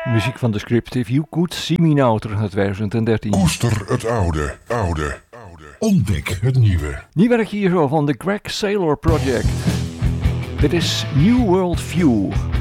Muziek van The Script, If You Could See Me Now, terug naar 2013. Koester het oude. Ontdek het nieuwe. Nieuw werk hier zo van The Greg Saylor Project. Dit is New World View.